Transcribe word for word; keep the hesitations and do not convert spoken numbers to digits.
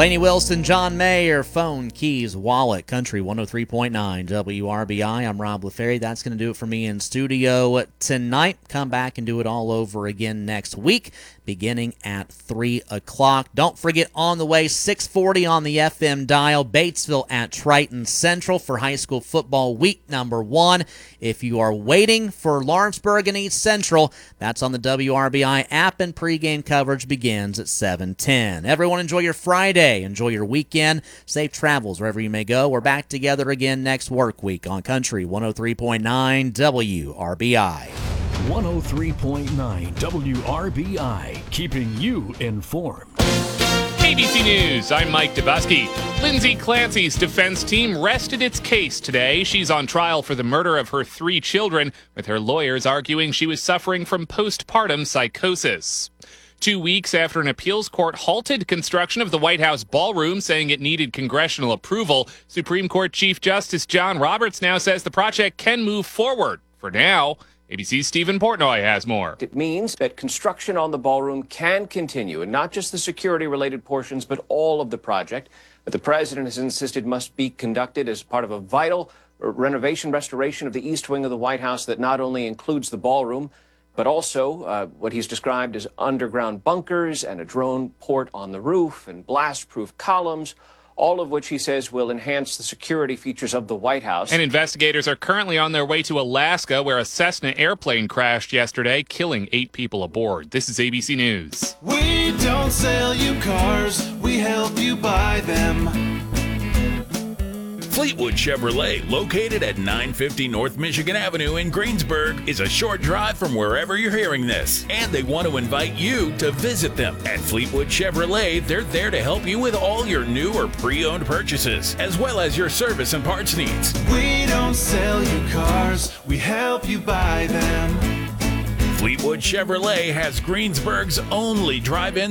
Lainey Wilson, John Mayer, phone, keys, wallet, country one oh three point nine W R B I. I'm Rob LaFerry. That's going to do it for me in studio tonight. Come back and do it all over again next week, beginning at three o'clock. Don't forget, on the way, six forty on the F M dial, Batesville at Triton Central for high school football week number one. If you are waiting for Lawrenceburg and East Central, that's on the W R B I app, and pregame coverage begins at seven ten. Everyone enjoy your Friday. Enjoy your weekend. Safe travels wherever you may go. We're back together again next work week on Country one oh three point nine W R B I. one oh three point nine W R B I, keeping you informed. A B C News, I'm Mike Dubusky. Lindsay Clancy's defense team rested its case today. She's on trial for the murder of her three children, with her lawyers arguing she was suffering from postpartum psychosis. Two weeks after an appeals court halted construction of the White House ballroom, saying it needed congressional approval, Supreme Court Chief Justice John Roberts now says the project can move forward. For now, A B C's Stephen Portnoy has more. It means that construction on the ballroom can continue, and not just the security-related portions, but all of the project. But the president has insisted must be conducted as part of a vital renovation restoration of the east wing of the White House that not only includes the ballroom, but also uh, what he's described as underground bunkers and a drone port on the roof and blast-proof columns, all of which he says will enhance the security features of the White House. And investigators are currently on their way to Alaska, where a Cessna airplane crashed yesterday, killing eight people aboard. This is A B C News. We don't sell you cars, we help you buy them. Fleetwood Chevrolet, located at nine fifty North Michigan Avenue in Greensburg, is a short drive from wherever you're hearing this. And they want to invite you to visit them. At Fleetwood Chevrolet, they're there to help you with all your new or pre-owned purchases, as well as your service and parts needs. We don't sell you cars, we help you buy them. Fleetwood Chevrolet has Greensburg's only drive-in